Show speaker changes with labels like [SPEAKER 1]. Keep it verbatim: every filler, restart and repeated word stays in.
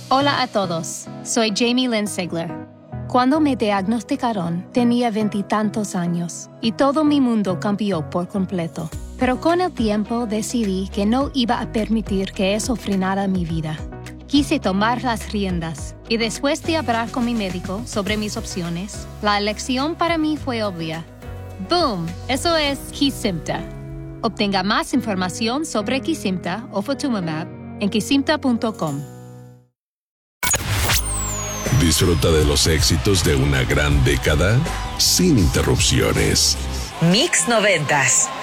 [SPEAKER 1] Hola a todos, soy Jamie Lynn Sigler. Cuando me diagnosticaron, tenía veintitantos años y todo mi mundo cambió por completo. Pero con el tiempo decidí que no iba a permitir que eso frenara mi vida. Quise tomar las riendas y después de hablar con mi médico sobre mis opciones, la elección para mí fue obvia. ¡Boom! Eso es Kesimpta. Obtenga más información sobre Kesimpta o Ofatumumab en kesimpta punto com.
[SPEAKER 2] Disfruta de los éxitos de una gran década sin interrupciones.
[SPEAKER 3] Mix noventas.